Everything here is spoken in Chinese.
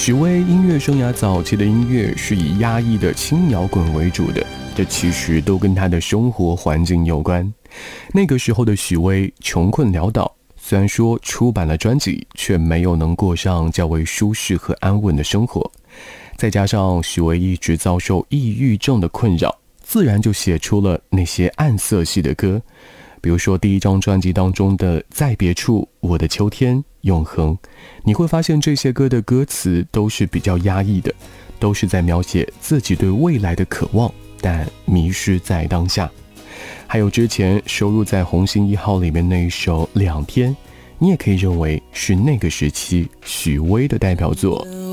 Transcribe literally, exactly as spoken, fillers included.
许巍音乐生涯早期的音乐是以压抑的轻摇滚为主的，这其实都跟他的生活环境有关。那个时候的许巍穷困潦倒，虽然说出版了专辑，却没有能过上较为舒适和安稳的生活。再加上许巍一直遭受抑郁症的困扰，自然就写出了那些暗色系的歌，比如说第一张专辑当中的《在别处》、《我的秋天》、《永恒》，你会发现这些歌的歌词都是比较压抑的，都是在描写自己对未来的渴望，但迷失在当下。还有之前收录在《红星一号》里面那一首《两天》，你也可以认为是那个时期许巍的代表作。